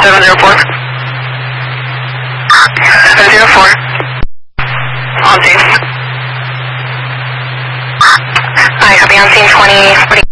704. 704. On scene. Hi, copy on scene 20.